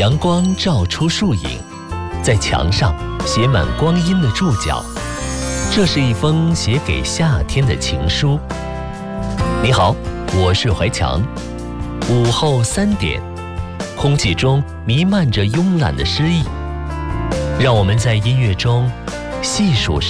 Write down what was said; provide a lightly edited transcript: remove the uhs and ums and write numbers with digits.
阳光照出树影，在墙上写满光阴的注脚。这是一封写给夏天的情书。你好，我是怀强。午后3点，空气中弥漫着慵懒的诗意。让我们在音乐中细数